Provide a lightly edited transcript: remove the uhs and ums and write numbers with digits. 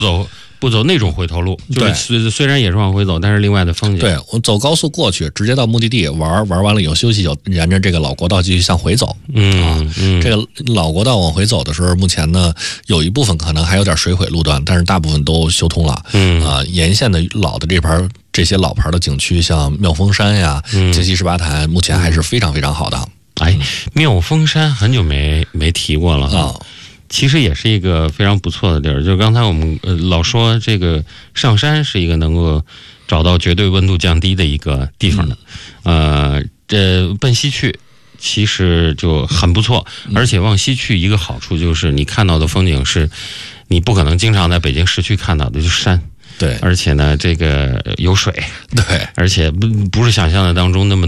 不走那种回头路，就是虽然也是往回走，但是另外的风景。 对，我走高速过去，直接到目的地玩完了以后休息，就沿着这个老国道继续向回走。这个老国道往回走的时候，目前呢有一部分可能还有点水毁路段，但是大部分都修通了。沿线的老的这些老牌的景区，像妙峰山呀、杰西十八潭，目前还是非常非常好的。 妙峰山很久没提过了啊。其实也是一个非常不错的地儿，就刚才我们老说这个上山是一个能够找到绝对温度降低的一个地方的，这奔西去其实就很不错，而且往西去一个好处就是你看到的风景是你不可能经常在北京市区看到的，就是山。 对， 而且呢，这个有水， 对， 而且不是想象的当中那么